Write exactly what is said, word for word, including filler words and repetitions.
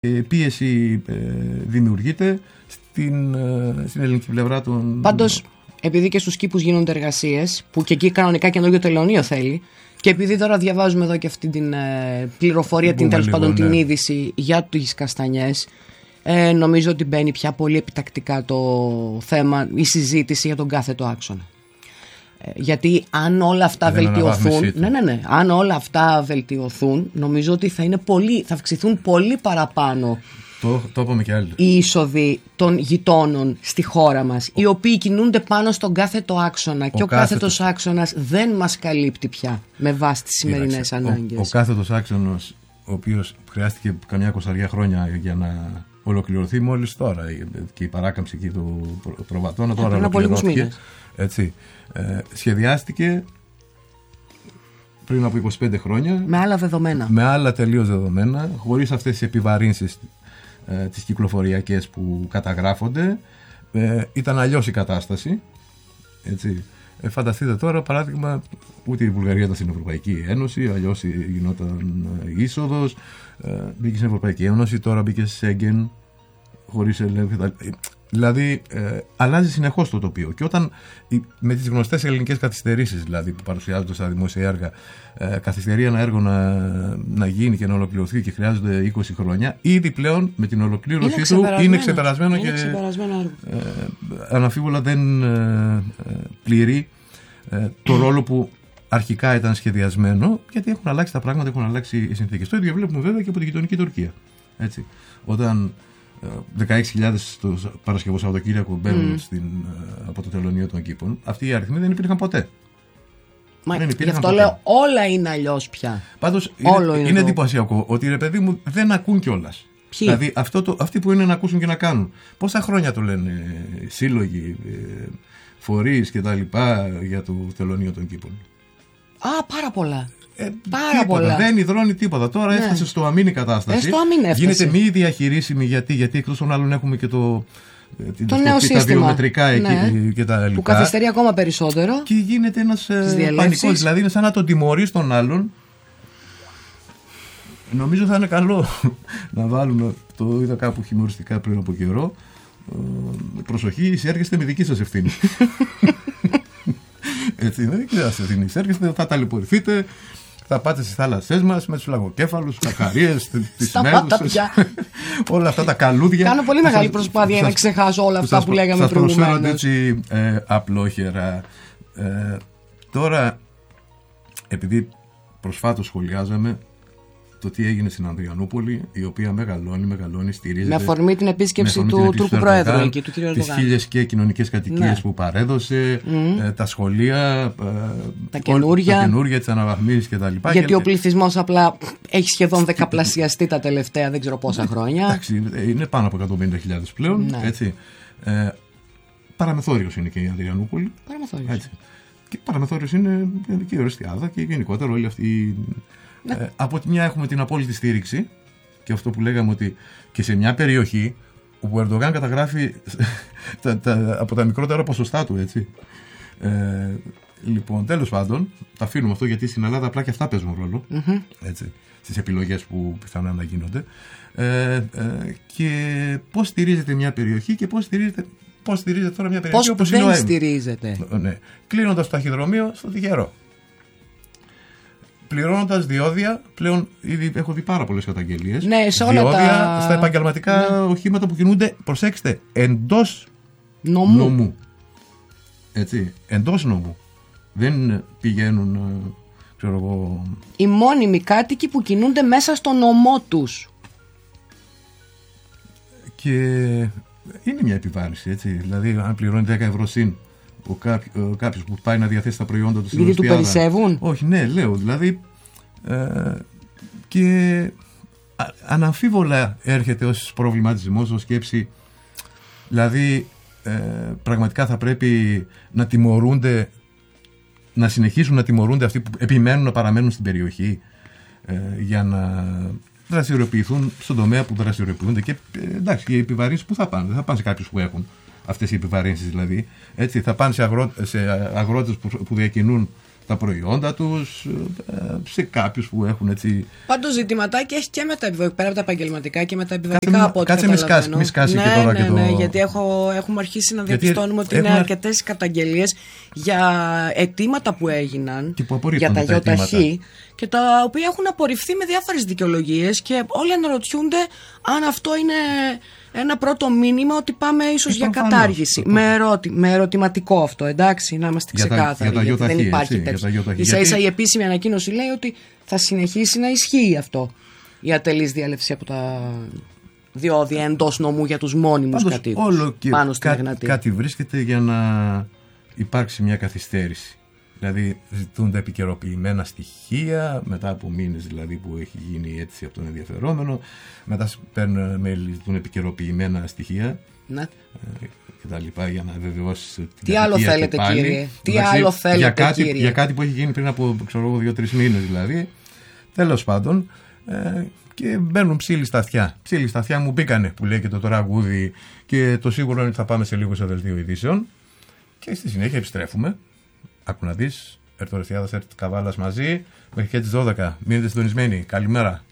πίεση ε, δημιουργείται στην, ε, στην ελληνική πλευρά των... Πάντως, επειδή και στους κήπους γίνονται εργασίες, που και εκεί κανονικά καινούργιο τελωνείο θέλει, και επειδή τώρα διαβάζουμε εδώ και αυτή την ε, πληροφορία, την τέλος πάντων την ναι. είδηση για τις καστανιές, ε, νομίζω ότι μπαίνει πια πολύ επιτακτικά το θέμα, η συζήτηση για τον κάθετο άξονα. Ε, γιατί αν όλα αυτά Δεν βελτιωθούν, ναι, ναι, ναι, αν όλα αυτά βελτιωθούν, νομίζω ότι θα, είναι πολύ, θα αυξηθούν πολύ παραπάνω Το, το είπαμε και άλλοι. οι είσοδοι των γειτόνων στη χώρα μας, οι οποίοι κινούνται πάνω στον κάθετο άξονα, και ο κάθετος άξονας δεν μας καλύπτει πια με βάση τις σημερινές ανάγκες. Ο, ο κάθετος άξονας, ο οποίος χρειάστηκε καμιά εικοσαριά χρόνια για να ολοκληρωθεί, μόλις τώρα, και η παράκαμψη και του προβατώνα τώρα ολοκληρώθηκε. Έτσι, ε, σχεδιάστηκε πριν από είκοσι πέντε χρόνια με άλλα δεδομένα, με άλλα τελείως δεδομένα, χωρίς αυτές τις επιβαρύνσεις ε, τις κυκλοφοριακές που καταγράφονται. ε, ήταν αλλιώς η κατάσταση, έτσι. Ε, φανταστείτε τώρα, παράδειγμα, ούτε η Βουλγαρία ήταν στην Ευρωπαϊκή Ένωση, αλλιώς γινόταν ε, είσοδος, ε, μπήκε στην Ευρωπαϊκή Ένωση, τώρα μπήκε σε Σέγγεν χωρίς ελέγχο. Δηλαδή ε, αλλάζει συνεχώς το τοπίο, και όταν με τις γνωστές ελληνικές καθυστερήσεις, δηλαδή, που παρουσιάζονται στα δημόσια έργα, ε, καθυστερεί ένα έργο να, να γίνει και να ολοκληρωθεί και χρειάζονται είκοσι χρόνια, ήδη πλέον με την ολοκλήρωσή του είναι ξεπερασμένο, είναι και ξεπερασμένο έργο. Ε, αναμφίβολα δεν ε, πληρεί ε, το ρόλο που αρχικά ήταν σχεδιασμένο, γιατί έχουν αλλάξει τα πράγματα, έχουν αλλάξει οι συνθήκες. Το ίδιο βλέπουμε βέβαια και από τη γειτονική Τουρκία. Έτσι. Όταν δεκαέξι χιλιάδες το Παρασκευό Σαββατοκύριακο μπαίνουν mm. στην, από το τελωνείο των κήπων, αυτοί οι αριθμοί δεν υπήρχαν ποτέ. Μα δεν υπήρχαν γι' αυτό ποτέ. Λέω, όλα είναι αλλιώς πια. Πάντως είναι, είναι, είναι εντυπωσιακό ότι, ρε παιδί μου, δεν ακούν κιόλας. Δηλαδή αυτό το, αυτοί που είναι να ακούσουν και να κάνουν. Πόσα χρόνια το λένε σύλλογοι, φορείς και τα λοιπά για το τελωνείο των κήπων? Α, πάρα πολλά. Ε, Πάρα τίποτα, πολλά. δεν υδρώνει τίποτα. Τώρα ναι. έφτασε στο αμήν κατάσταση. Ε, στο αμήν έφτασε. Γίνεται μη διαχειρίσιμη, γιατί, γιατί εκτός των άλλων έχουμε και το, το, το νέο σύστημα. Τα βιομετρικά εκεί ναι. και τα λοιπά. Που καθυστερεί ακόμα περισσότερο. Και γίνεται ένας ε, πανικός. Δηλαδή είναι σαν να τον τιμωρείς τον άλλον. Νομίζω θα είναι καλό να βάλουμε, το είδα κάπου χιουμοριστικά πριν από καιρό, ε, προσοχή, εισέρχεστε με δική σας ευθύνη. Έτσι, δεν είναι ευθύνη. Εισέρχεστε, θα ταλαιπωρηθείτε. Θα πάτε στις θάλασσές μας με τους λαγοκέφαλους, τους κακαρίες, τις μέδουσες, όλα αυτά τα καλούδια. Κάνω πολύ μεγάλη προσπάθεια σας, να ξεχάσω όλα αυτά που, που λέγαμε προηγουμένως. Σας προσφέρονται έτσι ε, απλόχερα. Ε, τώρα, επειδή προσφάτως σχολιάζαμε το τι έγινε στην Ανδριανούπολη, η οποία μεγαλώνει, μεγαλώνει, στηρίζεται. Με αφορμή την επίσκεψη του, του Τούρκου Προέδρου εκεί, του κ. Ερντογάν. Τις χίλιες και κοινωνικές κατοικίες ναι. που παρέδωσε, mm. ε, τα σχολεία, τα καινούργια, τα καινούργια τις αναβαθμίσεις κτλ. Γιατί και... ο πληθυσμός απλά έχει σχεδόν δεκαπλασιαστεί τα τελευταία δεν ξέρω πόσα χρόνια. Εντάξει, είναι πάνω από εκατόν πενήντα χιλιάδες πλέον. Ναι. Έτσι. Ε, παραμεθόριος είναι και η Ανδριανούπολη. Παραμεθόριος. Έτσι. Και παραμεθόριος είναι και η Ορεστιάδα και γενικότερα όλη αυτή. Ναι. Ε, από τη μια έχουμε την απόλυτη στήριξη, και αυτό που λέγαμε, ότι και σε μια περιοχή όπου ο Ερντογάν καταγράφει τα, τα, από τα μικρότερα ποσοστά του, έτσι. Ε, λοιπόν, τέλος πάντων, τα αφήνουμε αυτό, γιατί στην Ελλάδα απλά και αυτά παίζουν ρόλο, mm-hmm. έτσι, στις επιλογές που πιθανόν να γίνονται. Ε, ε, και πώς στηρίζεται μια περιοχή και πώς στηρίζεται, πώς στηρίζεται τώρα μια περιοχή πώς όπως δεν είναι ο στηρίζεται. Ναι. Κλείνοντας το ταχυδρομείο στο Τυχερό. Πληρώνοντας διόδια, πλέον ήδη έχω δει πάρα πολλές καταγγελίες. Ναι, σε όλα διόδια τα... στα επαγγελματικά ναι. οχήματα που κινούνται, προσέξτε, εντός νομού. νομού. Έτσι, εντός νομού. Δεν πηγαίνουν, ξέρω εγώ... Οι μόνιμοι κάτοικοι που κινούνται μέσα στο νομό τους. Και είναι μια επιβάρυνση, έτσι. Δηλαδή, αν πληρώνει δέκα ευρώ συν, ο κάποιο, κάποιος που πάει να διαθέσει τα προϊόντα του στην γιατί του περισσεύουν. Όχι, ναι, λέω. Δηλαδή, ε, και α, αναμφίβολα έρχεται ως προβληματισμός, ως σκέψη. Δηλαδή, ε, πραγματικά θα πρέπει να τιμωρούνται, να συνεχίσουν να τιμωρούνται αυτοί που επιμένουν να παραμένουν στην περιοχή, ε, για να δραστηριοποιηθούν στον τομέα που δραστηριοποιούνται. Και ε, εντάξει, οι επιβαρύνσεις που θα πάνε, δεν θα πάνε σε κάποιους που έχουν αυτές οι επιβαρύνσεις, δηλαδή. Έτσι, θα πάνε σε, αγρό, σε αγρότες που, που διακινούν τα προϊόντα τους, σε κάποιους που έχουν έτσι. Πάντως ζητηματάκι έχει και με τα επιβεβαιωτικά, πέρα από τα επαγγελματικά και με τα επιβεβαιωτικά από ό,τι κάτσε καταλαβαίνω. Μη σκάσει ναι, και τώρα ναι, και το... ναι, γιατί έχω, έχουμε αρχίσει να διαπιστώνουμε ότι είναι έχουν... αρκετές καταγγελίες για αιτήματα που έγιναν που για τα ΙΟΤΑΧΗ και τα οποία έχουν απορριφθεί με διάφορες δικαιολογίες και όλοι αναρωτιούνται αν αυτό είναι ένα πρώτο μήνυμα ότι πάμε ίσως για προφανώς, κατάργηση. Με, ερωτη, με ερωτηματικό αυτό, εντάξει, να είμαστε ξεκάθαροι. Για τα, για τα δεν υπάρχει τέτοιο. Ίσα ίσα η επίσημη ανακοίνωση λέει ότι θα συνεχίσει να ισχύει αυτό. Η ατελής διάλευση από τα διόδια εντός νομού για τους μόνιμους κατοίκους. Όλο και πάνω στην κά, Εγνατία. κάτι βρίσκεται για να υπάρξει μια καθυστέρηση. Δηλαδή ζητούνται επικαιροποιημένα στοιχεία μετά από μήνες δηλαδή που έχει γίνει η αίτηση από τον ενδιαφερόμενο, μετά παίρνουν mail, ζητούν επικαιροποιημένα στοιχεία, ναι. ε, και τα λοιπά για να βεβαιώσεις την τι άλλο θέλετε πάλι. κύριε, τι Εντάξει, άλλο θέλετε για κάτι, κύριε. Για κάτι που έχει γίνει πριν από δύο-τρεις μήνες δηλαδή, τέλος πάντων, ε, και μπαίνουν ψήλοι στα αυτιά. Ψήλοι στα αυτιά μου μπήκανε που λέει και το τραγούδι και το σίγουρο είναι ότι θα πάμε σε λίγο σε δελτίο ειδήσεων και στη συνέχεια επιστρέφουμε. Άκου να δεις, Ερτορεστιάδας, Ερτ Καβάλας μαζί, μέχρι και τις δώδεκα. Μείνετε συντονισμένοι. Καλημέρα.